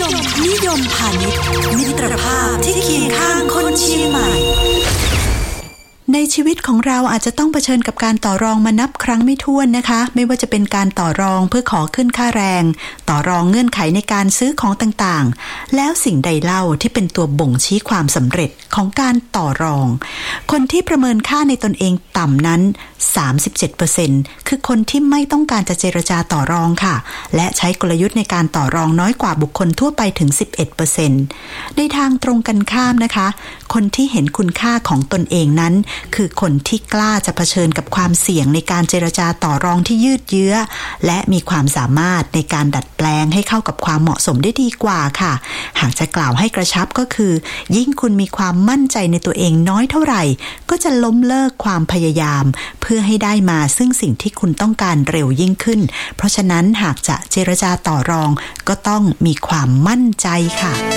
นิยมพาณิชย์มิตรภาพที่เคียงข้างคนเชียงใหม่ในชีวิตของเราอาจจะต้องเผชิญกับการต่อรองมานับครั้งไม่ถ้วนนะคะไม่ว่าจะเป็นการต่อรองเพื่อขอขึ้นค่าแรงต่อรองเงื่อนไขในการซื้อของต่างๆแล้วสิ่งใดเล่าที่เป็นตัวบ่งชี้ความสำเร็จของการต่อรองคนที่ประเมินค่าในตนเองต่ำนั้น 37% คือคนที่ไม่ต้องการจะเจรจาต่อรองค่ะและใช้กลยุทธ์ในการต่อรองน้อยกว่าบุคคลทั่วไปถึง 11% ในทางตรงกันข้ามนะคะคนที่เห็นคุณค่าของตนเองนั้นคือคนที่กล้าจะเผชิญกับความเสี่ยงในการเจรจาต่อรองที่ยืดเยื้อและมีความสามารถในการดัดแปลงให้เข้ากับความเหมาะสมได้ดีกว่าค่ะหากจะกล่าวให้กระชับก็คือยิ่งคุณมีความมั่นใจในตัวเองน้อยเท่าไหร่ก็จะล้มเลิกความพยายามเพื่อให้ได้มาซึ่งสิ่งที่คุณต้องการเร็วยิ่งขึ้นเพราะฉะนั้นหากจะเจรจาต่อรองก็ต้องมีความมั่นใจค่ะ